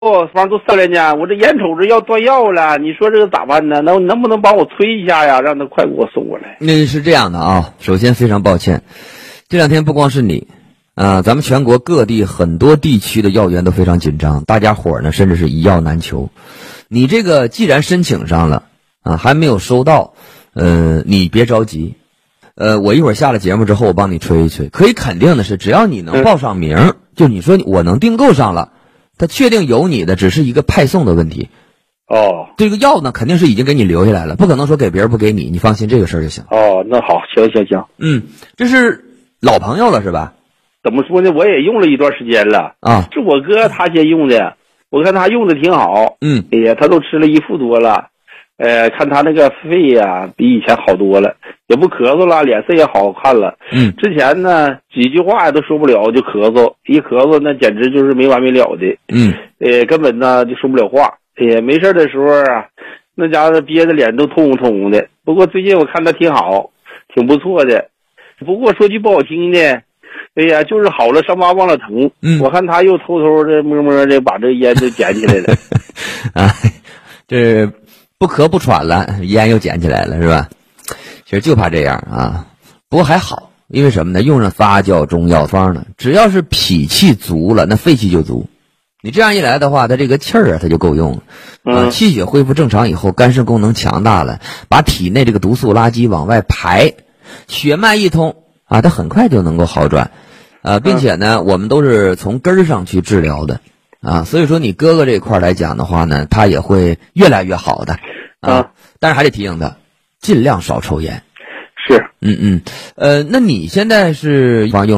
反正都3年呢，我这眼瞅着要断药了，你说这个咋办呢？能不能帮我催一下呀？让他快给我送过来。 那是这样的啊，首先非常抱歉，这2天不光是你，咱们全国各地很多地区的药源都非常紧张，大家伙呢甚至是一药难求。你这个既然申请上了还没有收到，你别着急，我一会儿下了节目之后我帮你催一催。可以肯定的是，只要你能报上名，就你说我能订购上了，他确定有你的，只是一个派送的问题。这个药呢肯定是已经给你留下来了，不可能说给别人不给你，你放心这个事儿就行。 那好，行。 这是老朋友了是吧？ 怎么说呢？我也用了一段时间了是我哥他先用的，我看他用的挺好。哎呀，他都吃了1副多了。看他那个肺呀，比以前好多了，也不咳嗽了，脸色也好看了。之前呢几句话都说不了就咳嗽，一咳嗽那简直就是没完没了的。根本呢就说不了话。没事的时候那家伙憋着脸都通红通红的。不过最近我看他挺好，挺不错的。不过说句不好听的，就是好了伤疤忘了疼。我看他又偷偷的摸摸的把这个烟就捡起来了。 这不咳不喘了，烟又捡起来了是吧？其实就怕这样不过还好，因为什么呢？用上发酵中药方呢，只要是脾气足了，那肺气就足。你这样一来的话，它这个气儿它就够用了。气血恢复正常以后，肝肾功能强大了，把体内这个毒素垃圾往外排，血脉一通它很快就能够好转。并且呢，我们都是从根儿上去治疗的所以说你哥哥这块来讲的话呢，他也会越来越好的但是还得提醒他，尽量少抽烟。 是。 那你现在是用